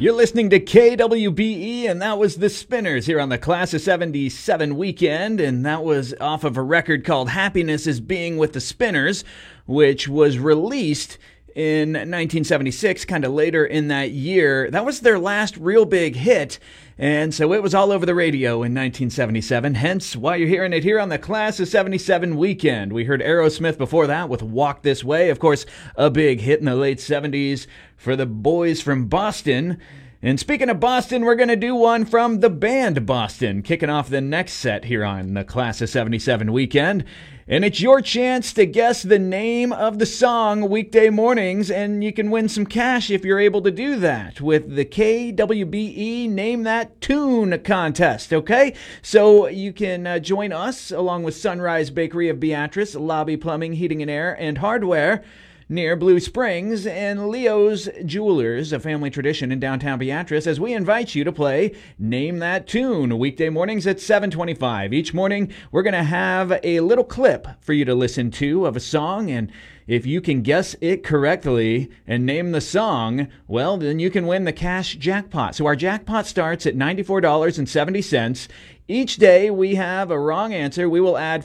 You're listening to KWBE, and that was The Spinners here on the Class of 77 weekend, and that was off of a record called Happiness is Being with the Spinners, which was released in 1976, kind of later in that year. That was their last real big hit, and so it was all over the radio in 1977, hence why you're hearing it here on the Class of 77 weekend. We heard Aerosmith before that with Walk This Way, of course, a big hit in the late 70s for the boys from Boston. And speaking of Boston, we're going to do one from the band Boston, kicking off the next set here on the Class of 77 weekend. And it's your chance to guess the name of the song weekday mornings, and you can win some cash if you're able to do that with the KWBE Name That Tune contest, okay? So you can join us along with Sunrise Bakery of Beatrice, Lobby Plumbing, Heating and Air, and Hardware near Blue Springs, and Leo's Jewelers, a family tradition in downtown Beatrice, as we invite you to play Name That Tune weekday mornings at 7:25. Each morning, we're going to have a little clip for you to listen to of a song, and if you can guess it correctly and name the song, well, then you can win the cash jackpot. So our jackpot starts at $94.70. Each day we have a wrong answer. We will add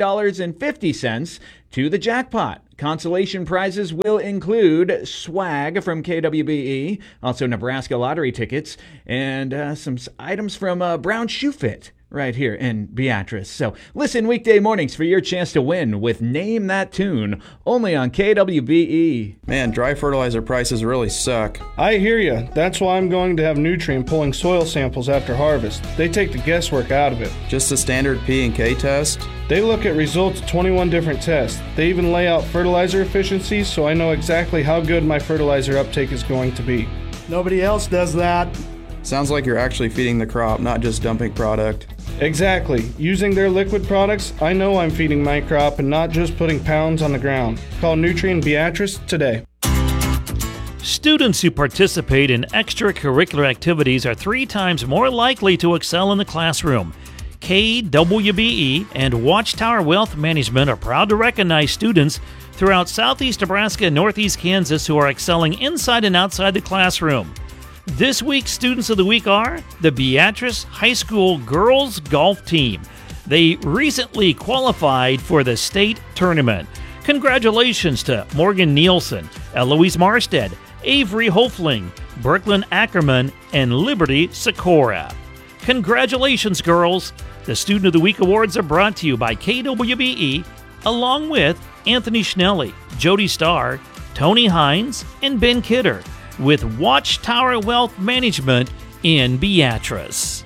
$14.50 to the jackpot. Consolation prizes will include swag from KWBE, also Nebraska lottery tickets, and some items from Brown Shoe Fit right here in Beatrice. So listen weekday mornings for your chance to win with Name That Tune, only on KWBE. Man, dry fertilizer prices really suck. I hear ya. That's why I'm going to have Nutrien pulling soil samples after harvest. They take the guesswork out of it. Just the standard P&K test? They look at results of 21 different tests. They even lay out fertilizer efficiencies, so I know exactly how good my fertilizer uptake is going to be. Nobody else does that. Sounds like you're actually feeding the crop, not just dumping product. Exactly. Using their liquid products, I know I'm feeding my crop and not just putting pounds on the ground. Call Nutrien Beatrice today. Students who participate in extracurricular activities are 3 times more likely to excel in the classroom. KWBE and Watchtower Wealth Management are proud to recognize students throughout southeast Nebraska and northeast Kansas who are excelling inside and outside the classroom. This week's Students of the Week are the Beatrice High School Girls Golf Team. They recently qualified for the state tournament. Congratulations to Morgan Nielsen, Eloise Marstead, Avery Hofling, Brooklyn Ackerman, and Liberty Sikora. Congratulations, girls! The Student of the Week Awards are brought to you by KWBE, along with Anthony Schnelly, Jody Starr, Tony Hines, and Ben Kidder, with Watchtower Wealth Management in Beatrice.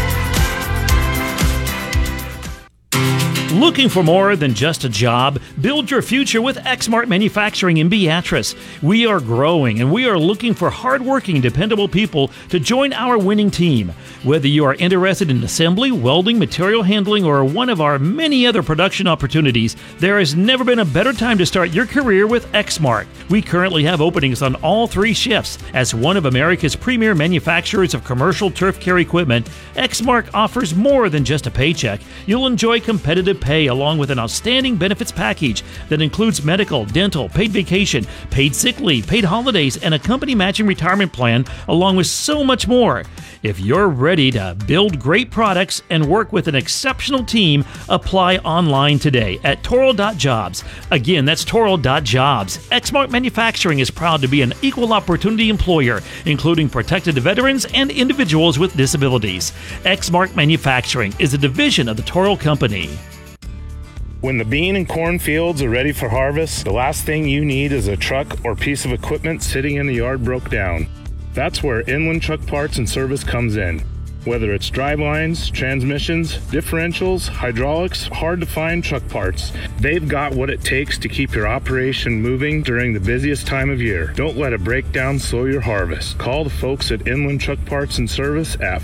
Looking for more than just a job? Build your future with Exmart Manufacturing in Beatrice. We are growing and we are looking for hardworking, dependable people to join our winning team. Whether you are interested in assembly, welding, material handling, or one of our many other production opportunities, there has never been a better time to start your career with Exmart. We currently have openings on all 3 shifts. As one of America's premier manufacturers of commercial turf care equipment, Exmart offers more than just a paycheck. You'll enjoy competitive pay along with an outstanding benefits package that includes medical, dental, paid vacation, paid sick leave, paid holidays, and a company matching retirement plan, along with so much more. If you're ready to build great products and work with an exceptional team, apply online today at Toro.jobs. Again, that's Toro.jobs. Exmart Manufacturing is proud to be an equal opportunity employer, including protected veterans and individuals with disabilities. Exmart Manufacturing is a division of the Toro Company. When the bean and corn fields are ready for harvest, the last thing you need is a truck or piece of equipment sitting in the yard broke down. That's where Inland Truck Parts and Service comes in. Whether it's drivelines, transmissions, differentials, hydraulics, hard-to-find truck parts, they've got what it takes to keep your operation moving during the busiest time of year. Don't let a breakdown slow your harvest. Call the folks at Inland Truck Parts and Service at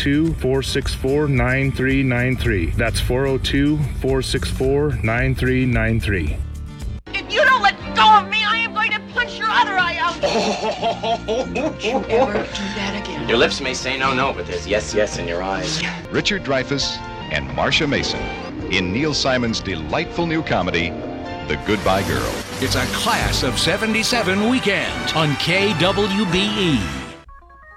402-464-9393. That's 402-464-9393. If you don't let go of me, I am going to punch your other eye out. Don't you ever do that again. Your lips may say no, but there's yes in your eyes. Richard Dreyfuss and Marcia Mason in Neil Simon's delightful new comedy, The Goodbye Girl. It's a Class of 77 weekend on KWBE.